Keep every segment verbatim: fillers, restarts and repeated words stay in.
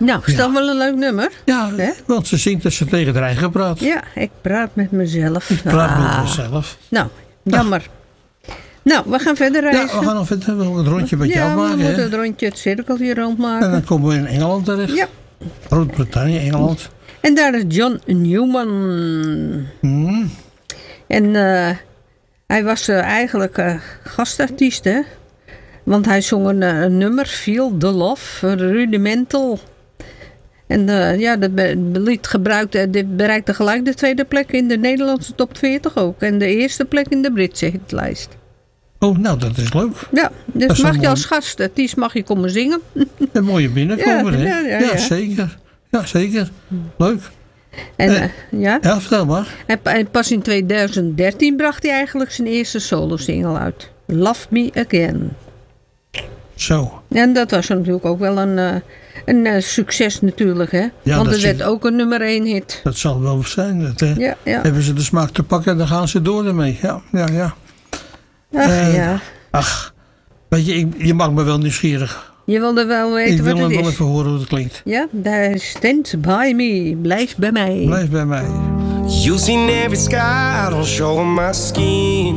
Nou, is dat Ja. wel een leuk nummer? Ja, Hè? want ze zingt dat ze tegen haar eigen praat. Ja, ik praat met mezelf. Ik praat Ah. met mezelf. Nou, jammer. Nou, we gaan verder Ja, reizen. we gaan nog even een rondje met ja, jou we maken. moeten Hè? het rondje, het cirkeltje rondmaken. En dan komen we in Engeland terecht. Ja. Groot-Brittannië, Engeland. En daar is John Newman. Hmm. En eh, hij was uh, eigenlijk uh, gastartiest, hè. Want hij zong een, uh, een nummer, Feel the Love, Rudimental. En uh, ja, dat be- lied gebruikte, dit bereikte gelijk de tweede plek in de Nederlandse top veertig ook. En de eerste plek in de Britse hitlijst. Oh, nou, dat is leuk. Ja, dus is mag wel je mooi. als gastartiest mag je komen zingen. Een mooie binnenkomer, Ja, hè? ja, ja, ja. zeker. Ja, zeker. Leuk. En, Eh, uh, ja. Ja, vertel maar. En, en pas in tweeduizend dertien bracht hij eigenlijk zijn eerste solo-single uit. Love Me Again. Zo. En dat was natuurlijk ook wel een, uh, een uh, succes natuurlijk, hè. Ja, Want dat het werd zit- ook een nummer één hit. Dat zal wel zijn. Dat, eh, Ja, ja. Hebben ze de smaak te pakken, dan gaan ze door ermee. Ja, ja, ja. Ach Eh, ja. Ach, weet je, ik, je maakt me wel nieuwsgierig. Je wilde wel weten Ik wil wat hem het wel is. even horen hoe het klinkt. Ja, daar stand by me. Blijf bij mij. Blijf bij mij. You seen every scar, don't show my skin.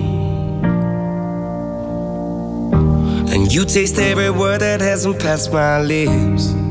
And you taste every word that hasn't passed my lips.